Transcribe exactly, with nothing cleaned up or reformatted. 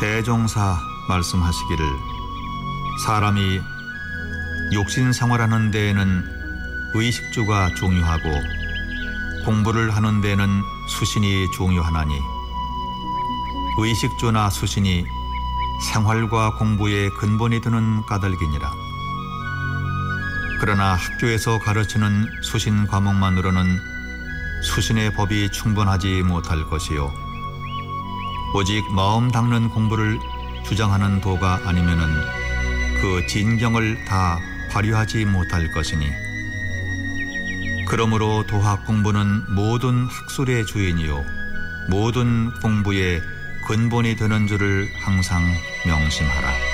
대종사 말씀하시기를 사람이 욕신 생활하는 데에는 의식주가 중요하고 공부를 하는 데는 수신이 중요하나니 의식주나 수신이 생활과 공부의 근본이 되는 까닭이니라. 그러나 학교에서 가르치는 수신 과목만으로는 수신의 법이 충분하지 못할 것이요 오직 마음 닦는 공부를 주장하는 도가 아니면은 그 진경을 다 발휘하지 못할 것이니 그러므로 도학 공부는 모든 학술의 주인이요 모든 공부의 근본이 되는 줄을 항상 명심하라.